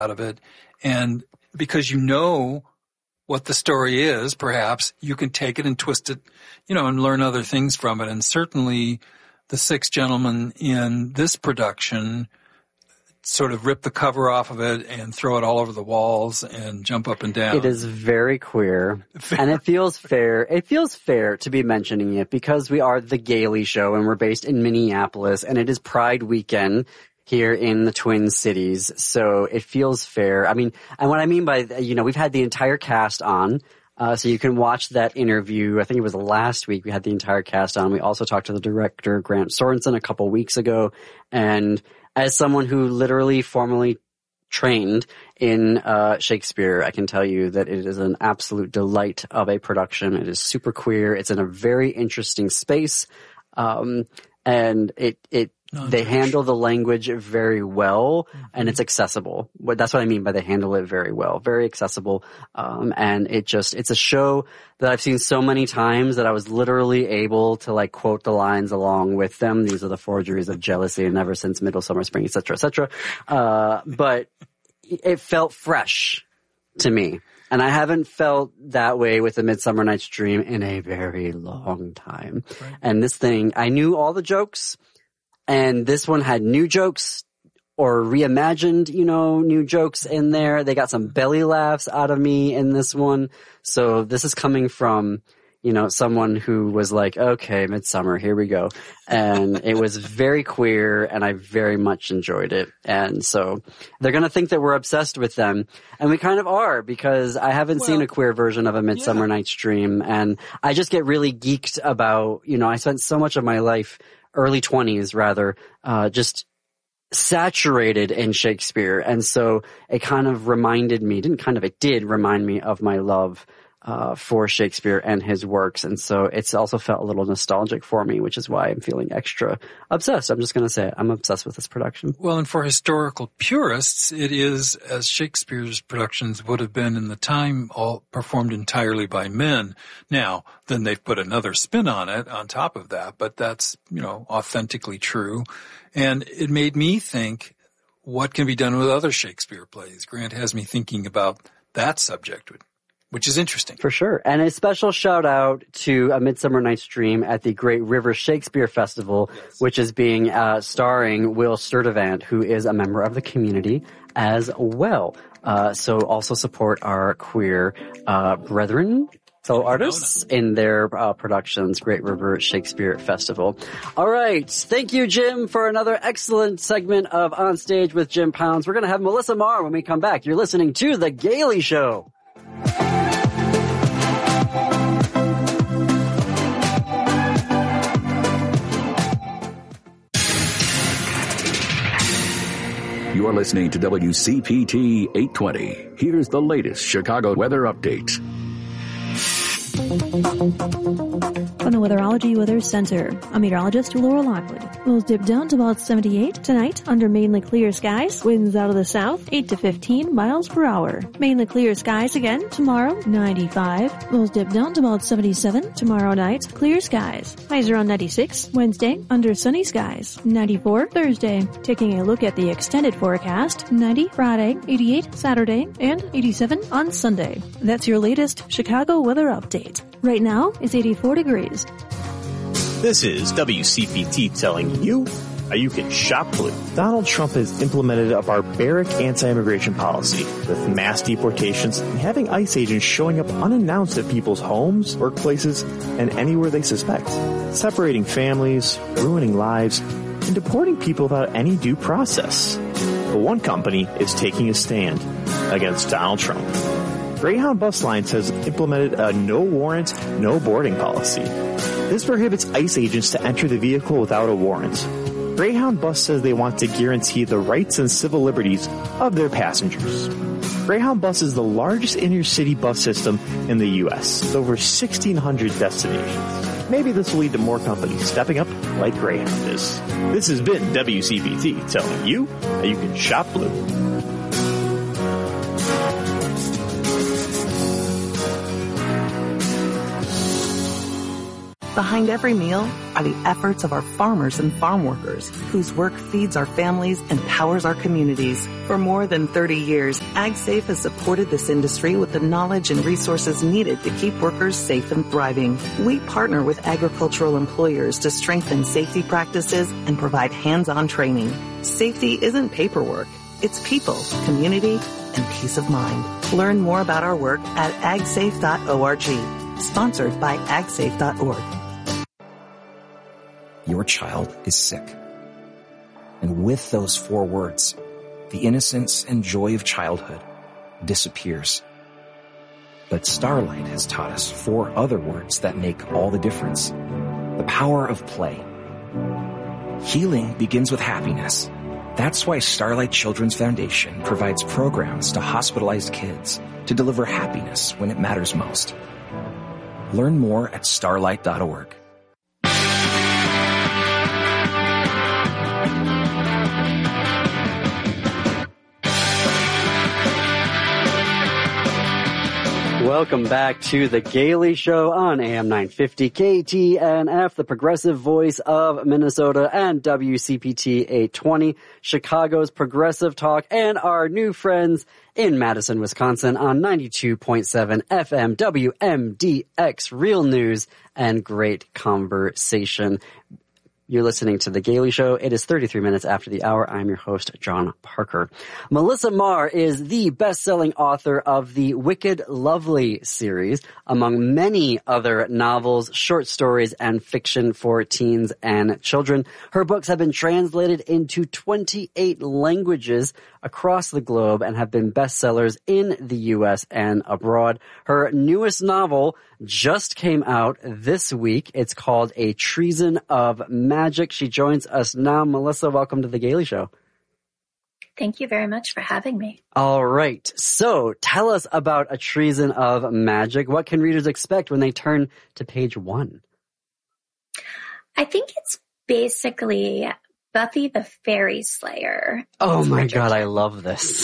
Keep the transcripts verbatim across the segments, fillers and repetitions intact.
out of it. And because you know what the story is, perhaps, you can take it and twist it, you know, and learn other things from it. And certainly the six gentlemen in this production sort of rip the cover off of it and throw it all over the walls and jump up and down. It is very queer, and it feels fair. It feels fair to be mentioning it because we are the Gailey Show and we're based in Minneapolis, and it is Pride weekend here in the Twin Cities. So it feels fair. I mean, and what I mean by, you know, we've had the entire cast on. Uh, so you can watch that interview. I think it was last week we had the entire cast on. We also talked to the director, Grant Sorensen, a couple weeks ago. And as someone who literally formally trained in uh Shakespeare, I can tell you that it is an absolute delight of a production. It is super queer. It's in a very interesting space. Um and it it they handle the language very well, and it's accessible. That's what I mean by they handle it very well. Very accessible. Um, and it just, it's a show that I've seen so many times that I was literally able to like quote the lines along with them. These are the forgeries of jealousy and ever since middle, summer, spring, et cetera, et cetera. Uh, but it felt fresh to me. And I haven't felt that way with A Midsummer Night's Dream in a very long time. Right. And this thing, I knew all the jokes. And this one had new jokes or reimagined, you know, new jokes in there. They got some belly laughs out of me in this one. So this is coming from, you know, someone who was like, okay, Midsummer, here we go. And it was very queer and I very much enjoyed it. And so they're going to think that we're obsessed with them. And we kind of are because I haven't well, seen a queer version of A Midsummer yeah. Night's Dream. And I just get really geeked about, you know, I spent so much of my life early twenties rather, uh, just saturated in Shakespeare. And so it kind of reminded me, didn't kind of, it did remind me of my love, uh, for Shakespeare and his works. And so it's also felt a little nostalgic for me, which is why I'm feeling extra obsessed. I'm just going to say it. I'm obsessed with this production. Well, and for historical purists, it is, as Shakespeare's productions would have been in the time, all performed entirely by men. Now, then they've put another spin on it on top of that, but that's, you know, authentically true. And it made me think, what can be done with other Shakespeare plays? Grant has me thinking about that subject, which is interesting. For sure. And a special shout out to A Midsummer Night's Dream at the Great River Shakespeare Festival, yes. which is being uh, starring Will Sturtevant, who is a member of the community as well. Uh, so also support our queer uh, brethren, fellow artists in their uh, productions, Great River Shakespeare Festival. All right. Thank you, Jim, for another excellent segment of On Stage with Jim Pounds. We're going to have Melissa Marr when we come back. You're listening to The Gailey Show. You're listening to W C P T eight twenty. Here's the latest Chicago weather update. From the Weatherology Weather Center, I'm meteorologist Laura Lockwood. We'll dip down to about seventy-eight tonight under mainly clear skies. Winds out of the south, eight to fifteen miles per hour. Mainly clear skies again tomorrow, ninety-five. We'll dip down to about seventy-seven tomorrow night, clear skies. Highs around ninety-six Wednesday, under sunny skies. ninety-four Thursday. Taking a look at the extended forecast, ninety Friday, eighty-eight Saturday, and eighty-seven on Sunday. That's your latest Chicago weather update. Right now, it's eighty-four degrees. This is W C P T telling you how you can shop blue. Donald Trump has implemented a barbaric anti-immigration policy with mass deportations and having ICE agents showing up unannounced at people's homes, workplaces, and anywhere they suspect, separating families, ruining lives, and deporting people without any due process. But one company is taking a stand against Donald Trump. Greyhound Bus Lines has implemented a no warrant, no boarding policy. This prohibits ICE agents to enter the vehicle without a warrant. Greyhound Bus says they want to guarantee the rights and civil liberties of their passengers. Greyhound Bus is the largest inner-city bus system in the U S with over sixteen hundred destinations. Maybe this will lead to more companies stepping up like Greyhound is. This has been W C P T telling you how you can shop blue. Behind every meal are the efforts of our farmers and farm workers, whose work feeds our families and powers our communities. For more than thirty years, AgSafe has supported this industry with the knowledge and resources needed to keep workers safe and thriving. We partner with agricultural employers to strengthen safety practices and provide hands-on training. Safety isn't paperwork. It's people, community, and peace of mind. Learn more about our work at ag safe dot org. Sponsored by ag safe dot org. Your child is sick. And with those four words, the innocence and joy of childhood disappears. But Starlight has taught us four other words that make all the difference. The power of play. Healing begins with happiness. That's why Starlight Children's Foundation provides programs to hospitalized kids to deliver happiness when it matters most. Learn more at starlight dot org. Welcome back to The Gailey Show on A M nine fifty K T N F, the progressive voice of Minnesota, and W C P T eight twenty, Chicago's progressive talk, and our new friends in Madison, Wisconsin on ninety-two point seven F M W M D X, real news and great conversation. You're listening to The Gailey Show. It is thirty-three minutes after the hour. I'm your host, John Parker. Melissa Marr is the best-selling author of the Wicked Lovely series, among many other novels, short stories, and fiction for teens and children. Her books have been translated into twenty-eight languages across the globe and have been bestsellers in the U S and abroad. Her newest novel just came out this week. It's called A Treason of Magic. She joins us now. Melissa, welcome to The Gailey Show. Thank you very much for having me. All right. So tell us about A Treason of Magic. What can readers expect when they turn to page one? I think it's basically Buffy the Fairy Slayer. Oh my God, I love this.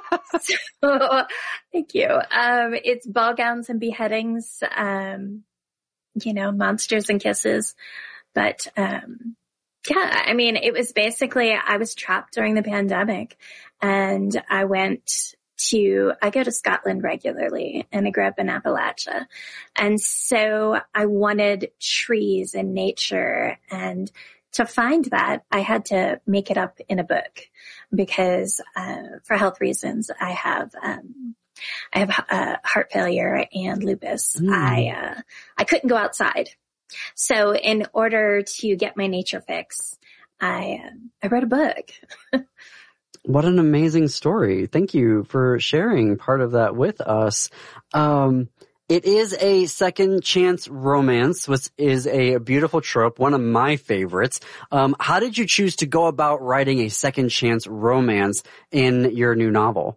So, thank you. Um, it's ball gowns and beheadings, um, you know, monsters and kisses. But, um, yeah, I mean, it was basically, I was trapped during the pandemic and I went to, I go to Scotland regularly and I grew up in Appalachia. And so I wanted trees and nature, and to find that, I had to make it up in a book because, uh, for health reasons, I have, um, I have uh, heart failure and lupus. Mm. I, uh, I couldn't go outside. So in order to get my nature fix, I, uh, I wrote a book. What an amazing story. Thank you for sharing part of that with us. Um, It is a second chance romance, which is a beautiful trope, one of my favorites. Um, how did you choose to go about writing a second chance romance in your new novel?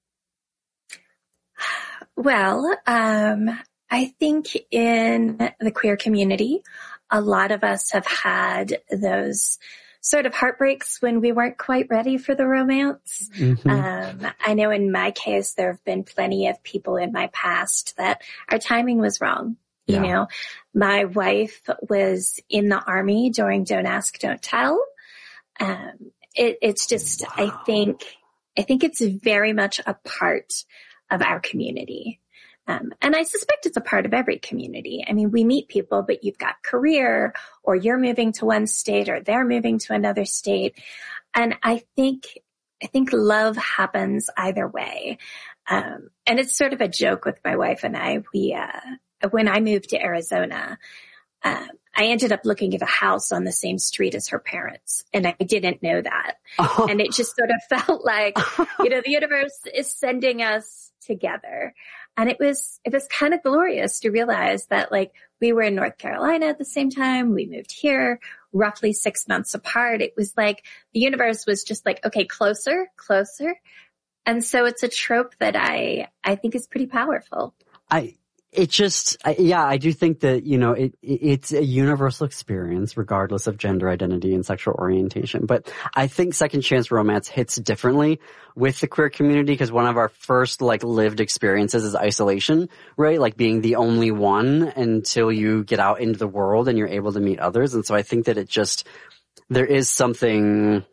Well, um, I think in the queer community, a lot of us have had those sort of heartbreaks when we weren't quite ready for the romance. Mm-hmm. Um, I know in my case, there have been plenty of people in my past that our timing was wrong. Yeah. You know, my wife was in the Army during Don't Ask, Don't Tell. Um, it, it's just, wow. I think, I think it's very much a part of our community. Um, and I suspect it's a part of every community. I mean, we meet people, but you've got career, or you're moving to one state, or they're moving to another state. And I think, I think love happens either way. Um, and it's sort of a joke with my wife and I. We, uh, when I moved to Arizona, um, I ended up looking at a house on the same street as her parents, and I didn't know that. Oh. And it just sort of felt like, you know, the universe is sending us together. And it was, it was kind of glorious to realize that, like, we were in North Carolina at the same time. We moved here roughly six months apart. It was like the universe was just like, okay, closer, closer. And so it's a trope that I, I think is pretty powerful. I, it just, I, yeah, I do think that, you know, it, it it's a universal experience regardless of gender identity and sexual orientation. But I think second chance romance hits differently with the queer community because one of our first like lived experiences is isolation, right? Like being the only one until you get out into the world and you're able to meet others. And so I think that it just, there is something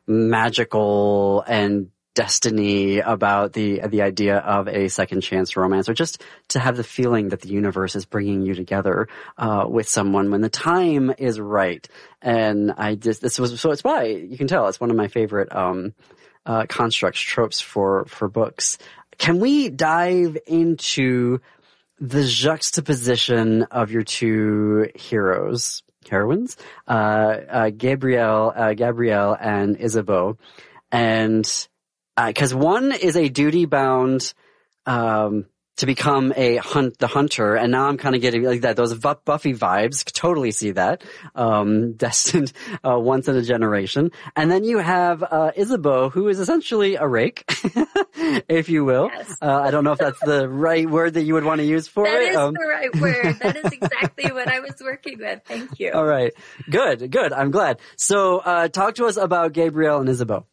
magical and destiny about the the idea of a second chance romance, or just to have the feeling that the universe is bringing you together uh with someone when the time is right. And I just this was so it's why you can tell it's one of my favorite um uh constructs, tropes for for books. Can we dive into the juxtaposition of your two heroes heroines uh uh Gabrielle uh Gabrielle and Isabeau, and because uh, one is a duty-bound um, to become a hunt, the hunter, and now I'm kind of getting like that. Those Buffy vibes, totally see that. Um, destined uh, once in a generation, and then you have uh, Isabeau, who is essentially a rake, if you will. Yes. Uh, I don't know if that's the right word that you would want to use for that it. That is um, the right word. That is exactly what I was working with. Thank you. All right, good, good. I'm glad. So, uh, talk to us about Gabrielle and Isabeau.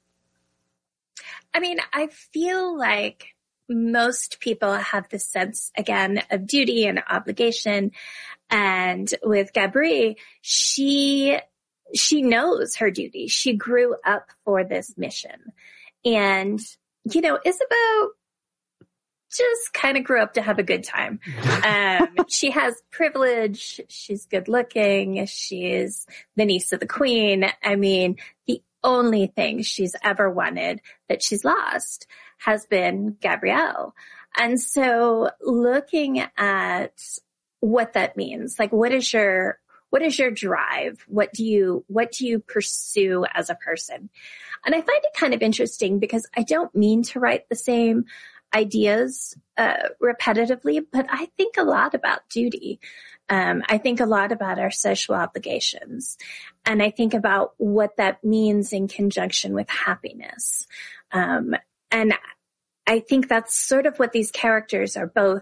I mean, I feel like most people have this sense, again, of duty and obligation. And with Gabri, she, she knows her duty. She grew up for this mission. And, you know, Isabeau just kind of grew up to have a good time. Um, she has privilege. She's good looking. She's the niece of the queen. I mean, the only thing she's ever wanted that she's lost has been Gabrielle. And so looking at what that means, like what is your, what is your drive? What do you, what do you pursue as a person? And I find it kind of interesting because I don't mean to write the same ideas uh, repetitively, but I think a lot about duty. Um, I think a lot about our social obligations, and I think about what that means in conjunction with happiness. Um, and I think that's sort of what these characters are both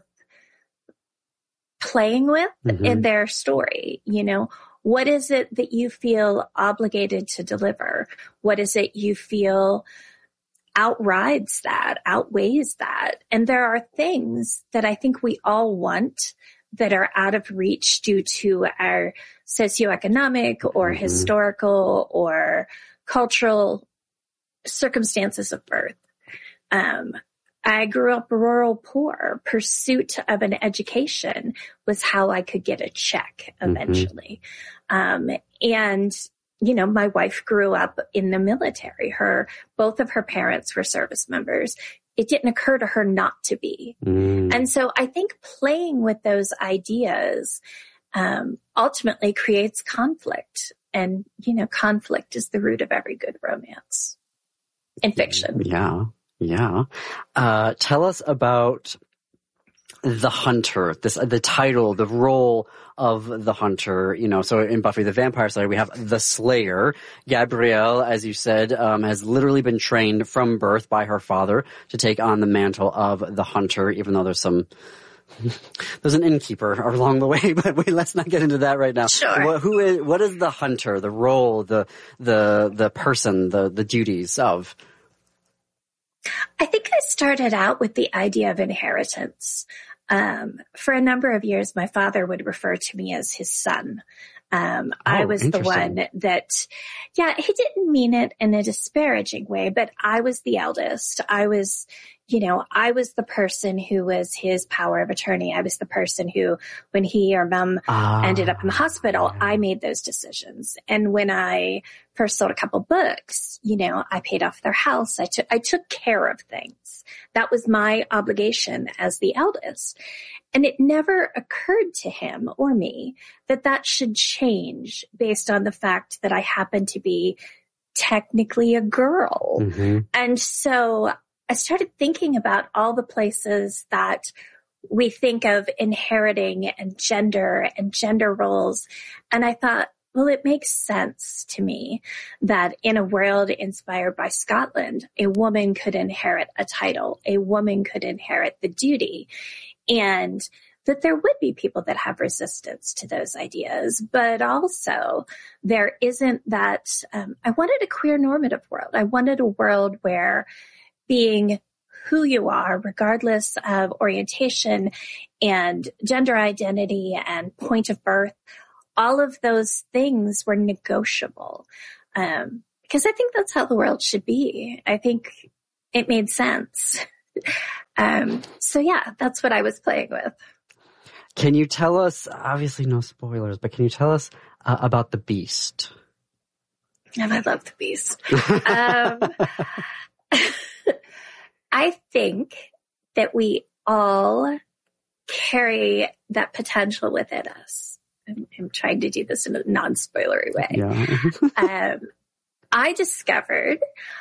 playing with mm-hmm. in their story. You know, what is it that you feel obligated to deliver? What is it you feel outrides that, outweighs that? And there are things that I think we all want that are out of reach due to our socioeconomic or mm-hmm. historical or cultural circumstances of birth. Um, I grew up rural poor. Pursuit of an education was how I could get a check eventually. Mm-hmm. Um, and, you know, my wife grew up in the military. Her, both of her parents were service members. It didn't occur to her not to be. Mm. And so I think playing with those ideas um, ultimately creates conflict. And, you know, conflict is the root of every good romance in fiction. Yeah, yeah. Uh, tell us about the hunter, this, the title, the role of the hunter, you know, so in Buffy the Vampire Slayer, we have the Slayer. Gabrielle, as you said, um, has literally been trained from birth by her father to take on the mantle of the hunter, even though there's some, there's an innkeeper along the way, but wait, let's not get into that right now. Sure. What, who is, what is the hunter, the role, the, the, the person, the, the duties of? I think I started out with the idea of inheritance. Um, for a number of years, my father would refer to me as his son. Um, oh, I was the one that, yeah, he didn't mean it in a disparaging way, but I was the eldest. I was, you know, I was the person who was his power of attorney. I was the person who, when he or mom ah, ended up in the hospital, yeah. I made those decisions. And when I first sold a couple books, you know, I paid off their house. I took, I took care of things. That was my obligation as the eldest. And it never occurred to him or me that that should change based on the fact that I happen to be technically a girl. Mm-hmm. And so I started thinking about all the places that we think of inheriting and gender and gender roles. And I thought, well, it makes sense to me that in a world inspired by Scotland, a woman could inherit a title. A woman could inherit the duty. And that there would be people that have resistance to those ideas, but also there isn't that, um, I wanted a queer normative world. I wanted a world where being who you are, regardless of orientation and gender identity and point of birth, all of those things were negotiable. Um, because I think that's how the world should be. I think it made sense. um, so yeah, that's what I was playing with. Can you tell us, obviously no spoilers, but can you tell us uh, about the Beast? And I love the Beast. um, I think that we all carry that potential within us. I'm, I'm trying to do this in a non-spoilery way. Yeah. um, I discovered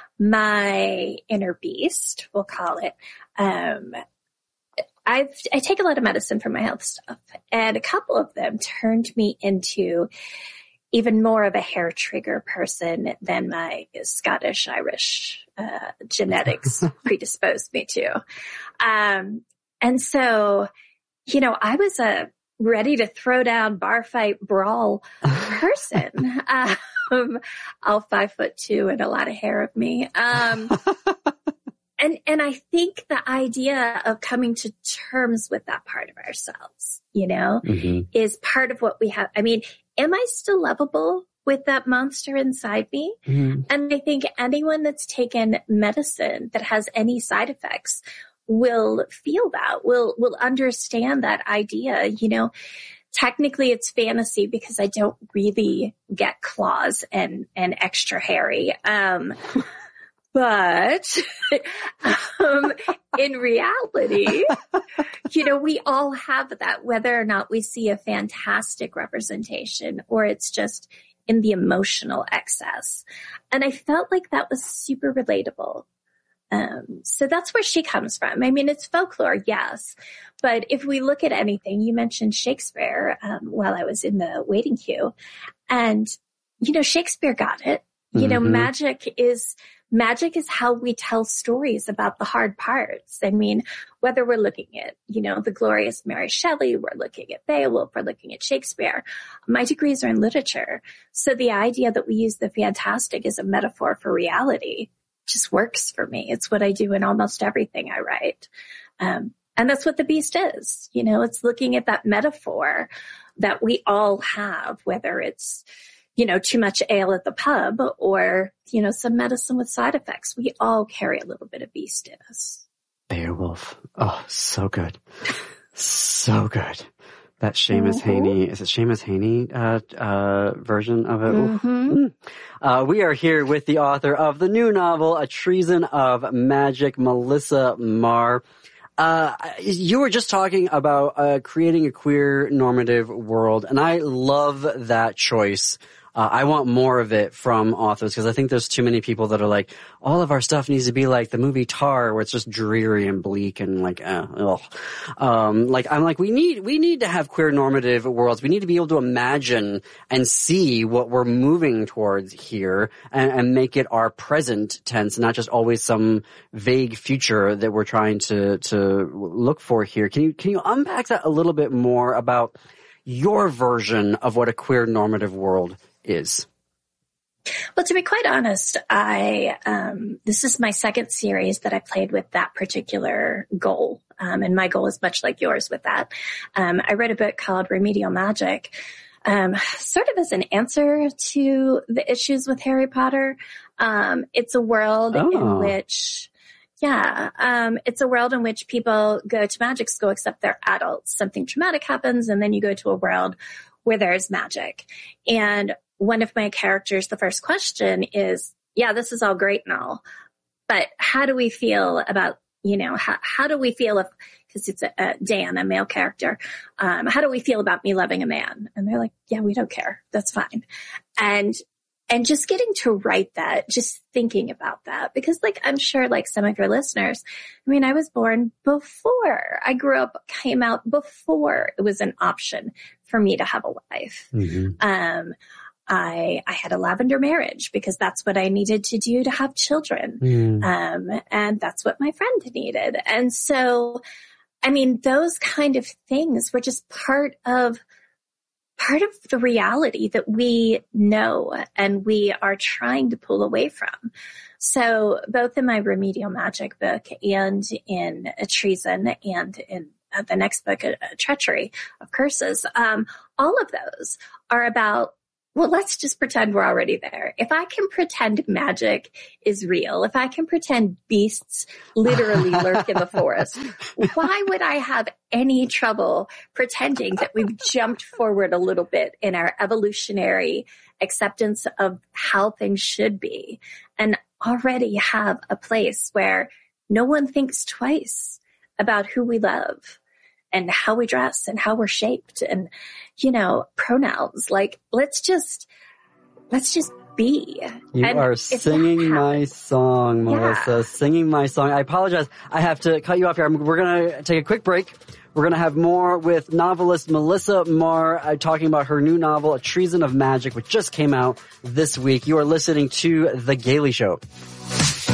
my inner beast, we'll call it. Um, I've, I take a lot of medicine for my health stuff, and a couple of them turned me into even more of a hair trigger person than my Scottish Irish uh, genetics predisposed me to. Um, and so, you know, I was a ready to throw down, bar fight, brawl person. um, all five foot two and a lot of hair of me. Um, and, and I think the idea of coming to terms with that part of ourselves, you know, mm-hmm. is part of what we have. I mean, am I still lovable with that monster inside me? Mm-hmm. And I think anyone that's taken medicine that has any side effects will feel that, will, will understand that idea. You know, technically it's fantasy because I don't really get claws and, and extra hairy. Um, but, um, in reality, you know, we all have that, whether or not we see a fantastic representation or it's just in the emotional excess. And I felt like that was super relatable. Um, so that's where she comes from. I mean, it's folklore, yes. But if we look at anything, you mentioned Shakespeare, um, while I was in the waiting queue. And, you know, Shakespeare got it. You mm-hmm. know, magic is, magic is how we tell stories about the hard parts. I mean, whether we're looking at, you know, the glorious Mary Shelley, we're looking at Beowulf, we're looking at Shakespeare. My degrees are in literature. So the idea that we use the fantastic as a metaphor for reality just works for me. It's what I do in almost everything I write. Um, and that's what the Beast is. You know, it's looking at that metaphor that we all have, whether it's, you know, too much ale at the pub or, you know, some medicine with side effects. We all carry a little bit of Beast in us. Beowulf. Oh, so good. So good. That Seamus mm-hmm. Heaney, is it Seamus Heaney, uh, uh, version of it? Mm-hmm. Uh, we are here with the author of the new novel, A Treason of Magic, Melissa Marr. Uh, you were just talking about, uh, creating a queer normative world, and I love that choice. Uh, I want more of it from authors because I think there's too many people that are like, all of our stuff needs to be like the movie Tar, where it's just dreary and bleak and like, eh, ugh. Um, like, I'm like, we need, we need to have queer normative worlds. We need to be able to imagine and see what we're moving towards here and, and make it our present tense, not just always some vague future that we're trying to, to look for here. Can you, can you unpack that a little bit more about your version of what a queer normative world is? Well, to be quite honest, I um, this is my second series that I played with that particular goal, um, and my goal is much like yours with that. Um, I read a book called Remedial Magic, um, sort of as an answer to the issues with Harry Potter. Um, it's a world oh. in which, yeah, um, it's a world in which people go to magic school, except they're adults. Something traumatic happens, and then you go to a world where there's magic. And one of my characters, the first question is, yeah, this is all great and all, but how do we feel about, you know, how, how do we feel if, because it's a, a Dan, a male character, um, how do we feel about me loving a man? And they're like, yeah, we don't care. That's fine. And, and just getting to write that, just thinking about that, because like, I'm sure like some of your listeners, I mean, I was born before I grew up, came out before it was an option for me to have a wife. Mm-hmm. Um, I, I had a lavender marriage because that's what I needed to do to have children. Mm. Um, and that's what my friend needed. And so I mean, those kind of things were just part of part of the reality that we know and we are trying to pull away from. So both in my Remedial Magic book and in a Treason and in uh, the next book, a, a Treachery of Curses, um, all of those are about, well, let's just pretend we're already there. If I can pretend magic is real, if I can pretend beasts literally lurk in the forest, why would I have any trouble pretending that we've jumped forward a little bit in our evolutionary acceptance of how things should be and already have a place where no one thinks twice about who we love and how we dress and how we're shaped and, you know, pronouns. Like, let's just, let's just be. You and are singing my song, Melissa, yeah. singing my song. I apologize. I have to cut you off here. We're going to take a quick break. We're going to have more with novelist Melissa Marr uh, talking about her new novel, A Treason of Magic, which just came out this week. You are listening to The Gailey Show.